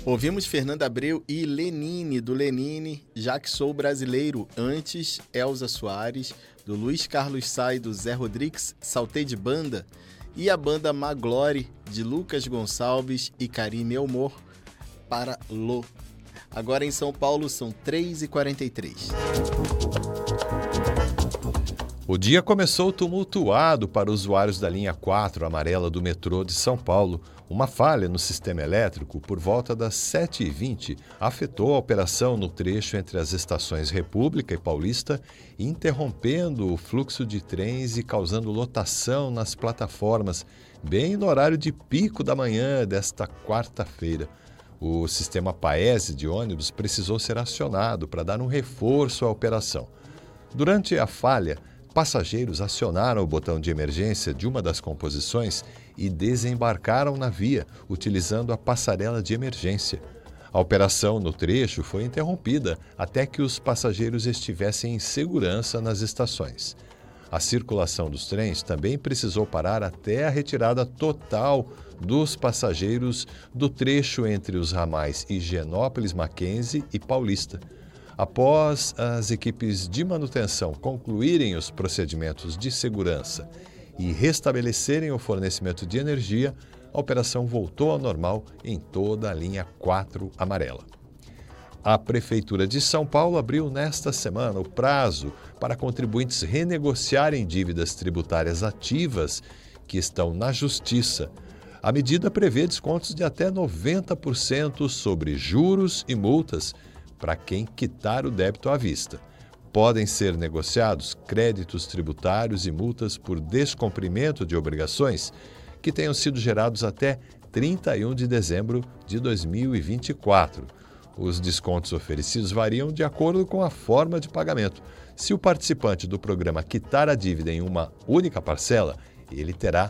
Ouvimos Fernanda Abreu e Lenine, do Lenine, Já Que Sou Brasileiro. Antes, Elza Soares, do Luiz Carlos Sá e do Zé Rodrigues, Saltei de Banda. E a banda Maglore, de Lucas Gonçalves e Karime Elmor, para Lô. Agora em São Paulo são 3h43. O dia começou tumultuado para usuários da linha 4 amarela do metrô de São Paulo. Uma falha no sistema elétrico por volta das 7h20 afetou a operação no trecho entre as estações República e Paulista, interrompendo o fluxo de trens e causando lotação nas plataformas, bem no horário de pico da manhã desta quarta-feira. O sistema Paese de ônibus precisou ser acionado para dar um reforço à operação. Durante a falha, passageiros acionaram o botão de emergência de uma das composições e desembarcaram na via, utilizando a passarela de emergência. A operação no trecho foi interrompida até que os passageiros estivessem em segurança nas estações. A circulação dos trens também precisou parar até a retirada total dos passageiros do trecho entre os ramais Higienópolis, Mackenzie e Paulista. Após as equipes de manutenção concluírem os procedimentos de segurança e restabelecerem o fornecimento de energia, a operação voltou ao normal em toda a linha 4 amarela. A Prefeitura de São Paulo abriu nesta semana o prazo para contribuintes renegociarem dívidas tributárias ativas que estão na Justiça. A medida prevê descontos de até 90% sobre juros e multas para quem quitar o débito à vista. Podem ser negociados créditos tributários e multas por descumprimento de obrigações que tenham sido gerados até 31 de dezembro de 2024. Os descontos oferecidos variam de acordo com a forma de pagamento. Se o participante do programa quitar a dívida em uma única parcela, ele terá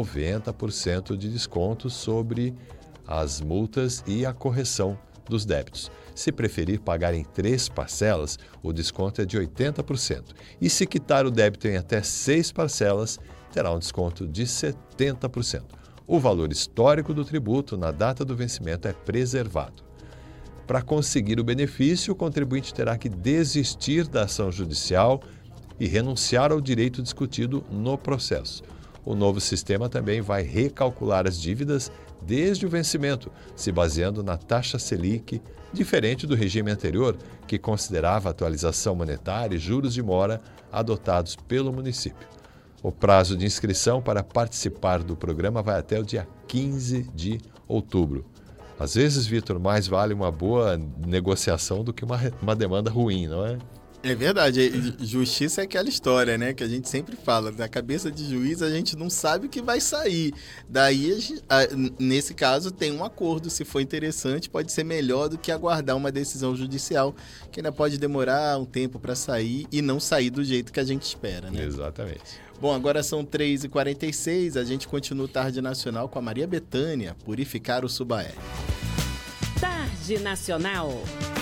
90% de desconto sobre as multas e a correção dos débitos. Se preferir pagar em 3 parcelas, o desconto é de 80%. E se quitar o débito em até 6 parcelas, terá um desconto de 70%. O valor histórico do tributo na data do vencimento é preservado. Para conseguir o benefício, o contribuinte terá que desistir da ação judicial e renunciar ao direito discutido no processo. O novo sistema também vai recalcular as dívidas desde o vencimento, se baseando na taxa Selic, diferente do regime anterior, que considerava a atualização monetária e juros de mora adotados pelo município. O prazo de inscrição para participar do programa vai até o dia 15 de outubro. Às vezes, Vitor, mais vale uma boa negociação do que uma demanda ruim, não é? É verdade, justiça é aquela história, né, que a gente sempre fala, da cabeça de juiz a gente não sabe o que vai sair, daí nesse caso tem um acordo, se for interessante pode ser melhor do que aguardar uma decisão judicial, que ainda pode demorar um tempo para sair e não sair do jeito que a gente espera, né? Exatamente. Bom, agora são 3h46, a gente continua o Tarde Nacional com a Maria Bethânia, Purificar o Subaé. Tarde Nacional.